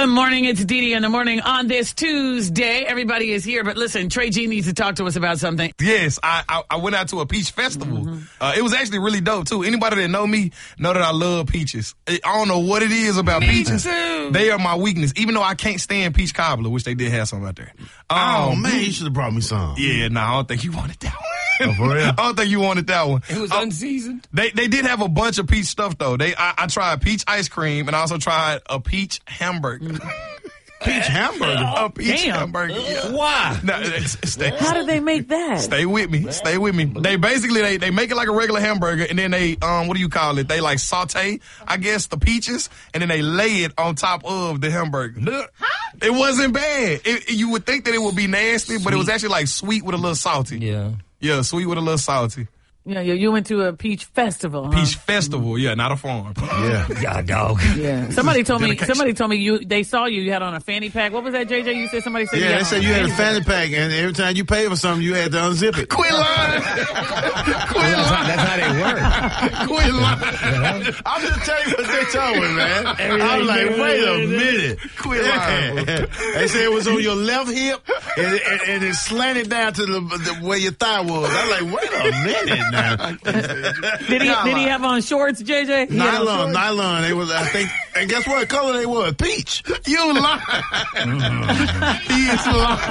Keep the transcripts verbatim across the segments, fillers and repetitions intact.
Good morning. It's Dee Dee in the morning on this Tuesday. Everybody is here, but listen, Trey G needs to talk to us about something. Yes, I I, I went out to a peach festival. Mm-hmm. Uh, it was actually really dope, too. Anybody that know me know that I love peaches. I don't know what it is about me peaches. Too. They are my weakness, even though I can't stand peach cobbler, which they did have some out there. Um, oh, man, you should have brought me some. Yeah, no, nah, I don't think you wanted that one. Oh, for real? I don't think you wanted that one. It was uh, unseasoned. They they did have a bunch of peach stuff, though. They I, I tried peach ice cream, and I also tried a peach hamburger. Mm. Peach hamburger? A peach Damn. hamburger. Yeah. Why? No, stay, How did they make that? Stay with me. Stay with me. They basically, they, they make it like a regular hamburger, and then they, um, what do you call it? They like saute, I guess, the peaches, and then they lay it on top of the hamburger. Huh? It wasn't bad. It, you would think that it would be nasty, sweet. But it was actually like sweet with a little salty. Yeah. Yeah, sweet with a little salty. Yeah, yeah, you went to a peach festival, huh? Peach festival, yeah, not a farm. Yeah, yeah, dog. Yeah. Somebody told me. Somebody told me you. They saw you. You had on a fanny pack. What was that, J J? You said somebody said. Yeah, you they said you had a fanny pack, and every time you paid for something, you had to unzip it. Quit lying. Quit lying. That's how they work. Quit lying. I'm just telling you what they told me, man. I was like, wait a minute. Quit lying. They said it was on your left hip, and, and, and it slanted down to the, the where your thigh was. I was like, wait a minute. Now. did he did he have on shorts, J J? He nylon, nylon. They was, I think, and guess what color they was? Peach. You lying? He is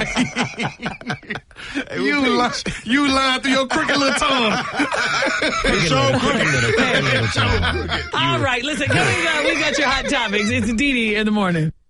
lying. You lying? You lying through your crooked little tongue. So crooked. All right, listen, coming up, we got your hot topics. It's Dee Dee in the morning.